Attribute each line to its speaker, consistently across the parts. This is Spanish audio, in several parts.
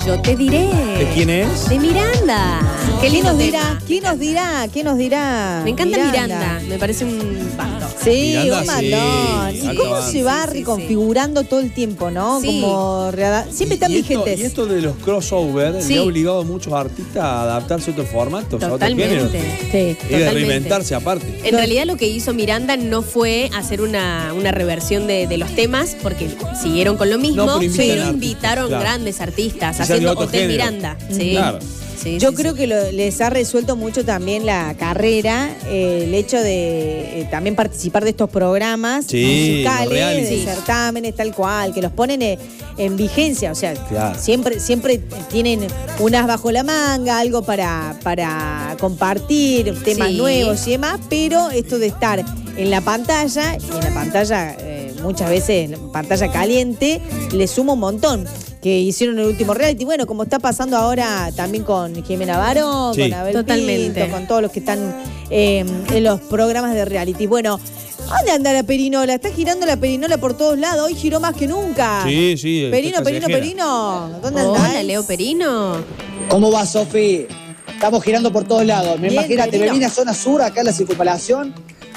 Speaker 1: Yo te diré.
Speaker 2: ¿De quién es?
Speaker 1: De Miranda. Qué lindo tema.
Speaker 3: ¿Quién nos dirá?
Speaker 1: Me encanta Miranda. Me parece un bando.
Speaker 3: Sí,
Speaker 2: Miranda,
Speaker 3: un bandón.
Speaker 2: sí,
Speaker 3: ¿Y cómo se va reconfigurando todo el tiempo, no?
Speaker 1: Sí.
Speaker 3: Como siempre están vigentes.
Speaker 2: Y esto de los crossover
Speaker 1: Sí.
Speaker 2: le ha obligado a muchos artistas a adaptarse a otros formatos, a otros géneros.
Speaker 1: Totalmente.
Speaker 3: Sí.
Speaker 2: Y de reinventarse aparte.
Speaker 1: En realidad lo que hizo Miranda no fue hacer una reversión de los temas, porque siguieron con lo mismo,
Speaker 2: No, pero
Speaker 1: pero
Speaker 2: invitan
Speaker 1: invitaron
Speaker 2: artistas, claro.
Speaker 1: grandes artistas
Speaker 2: Quizás
Speaker 1: haciendo
Speaker 2: de otro
Speaker 1: Hotel
Speaker 2: género.
Speaker 1: Miranda. Sí.
Speaker 2: Claro.
Speaker 1: Sí,
Speaker 3: Yo
Speaker 1: sí,
Speaker 3: creo
Speaker 1: sí.
Speaker 3: que les ha resuelto mucho también la carrera, el hecho de también participar de estos programas
Speaker 2: Sí, los
Speaker 3: musicales,
Speaker 2: reality.
Speaker 3: de certámenes, tal cual, que los ponen en vigencia, o sea,
Speaker 2: Claro.
Speaker 3: siempre tienen unas bajo la manga, algo para compartir, temas
Speaker 1: Sí.
Speaker 3: nuevos y demás, pero esto de estar en la pantalla, y en la pantalla muchas veces, en pantalla caliente, le suma un montón. Que hicieron el último reality, bueno, como está pasando ahora también con Jimena Barón,
Speaker 2: Sí.
Speaker 3: con Abel
Speaker 1: Totalmente.
Speaker 3: Pinto, con todos los que están en los programas de reality. Bueno, ¿dónde anda la perinola? Está girando la perinola por todos lados, hoy giró más que nunca.
Speaker 2: Sí, sí.
Speaker 3: Perino,
Speaker 2: está
Speaker 3: Perino,
Speaker 2: callejera.
Speaker 3: Perino, ¿dónde andás?
Speaker 1: Hola, Leo Perino.
Speaker 4: ¿Cómo va, Sofi? Estamos girando por todos lados.
Speaker 3: Bien,
Speaker 4: Imagínate,
Speaker 3: Perino.
Speaker 4: me vine a zona sur, acá en la circunvalación,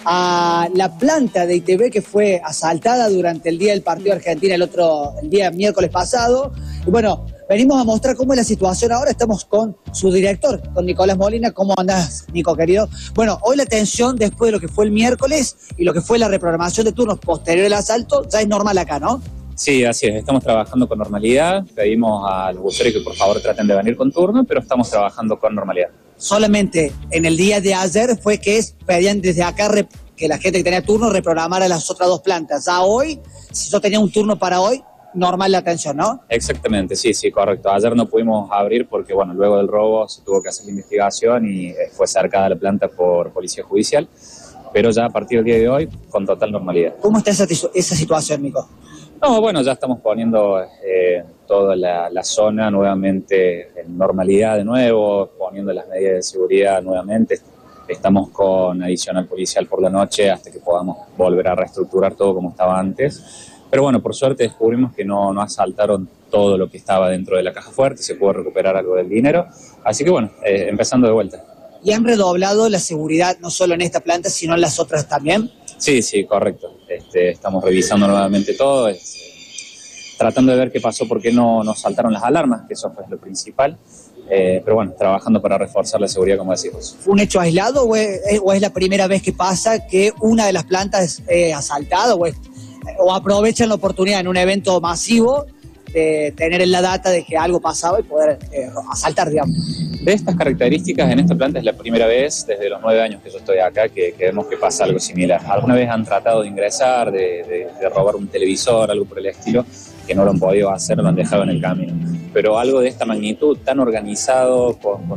Speaker 4: a la planta de ITV que fue asaltada durante el día del partido de Argentina, el día miércoles pasado. Y bueno, venimos a mostrar cómo es la situación ahora. Estamos con su director, con Nicolás Molina. ¿Cómo andás, Nico, querido? Bueno, hoy la tensión después de lo que fue el miércoles y lo que fue la reprogramación de turnos posterior al asalto, ya es normal acá, ¿no?
Speaker 5: Sí, así es. Estamos trabajando con normalidad. Pedimos a los buceros que por favor traten de venir con turno, pero estamos trabajando con normalidad.
Speaker 4: Solamente en el día de ayer fue que pedían desde acá que la gente que tenía turno reprogramara las otras dos plantas. Ya hoy, si yo tenía un turno para hoy, normal la atención, ¿no?
Speaker 5: Exactamente, sí, correcto. Ayer no pudimos abrir porque, bueno, luego del robo se tuvo que hacer la investigación y fue cercada la planta por policía judicial, pero ya a partir del día de hoy, con total normalidad.
Speaker 4: ¿Cómo está esa situación, Nico?
Speaker 5: No, bueno, ya estamos poniendo toda la zona nuevamente en normalidad de nuevo, poniendo las medidas de seguridad nuevamente. Estamos con adicional policial por la noche hasta que podamos volver a reestructurar todo como estaba antes. Pero bueno, por suerte descubrimos que no asaltaron todo lo que estaba dentro de la caja fuerte, se pudo recuperar algo del dinero. Así que bueno, empezando de vuelta.
Speaker 4: ¿Y han redoblado la seguridad no solo en esta planta, sino en las otras también?
Speaker 5: Sí, correcto. Estamos revisando nuevamente todo, tratando de ver qué pasó, por qué no saltaron las alarmas, que eso fue lo principal. Pero bueno, trabajando para reforzar la seguridad, como decimos.
Speaker 4: ¿Fue un hecho aislado o es la primera vez que pasa que una de las plantas es asaltada o aprovechan la oportunidad en un evento masivo de tener en la data de que algo pasaba y poder asaltar, digamos?
Speaker 5: De estas características, en esta planta es la primera vez desde los 9 años que yo estoy acá que vemos que pasa algo similar. Alguna vez han tratado de ingresar, de robar un televisor, algo por el estilo, que no lo han podido hacer, lo han dejado en el camino. Pero algo de esta magnitud, tan organizado, con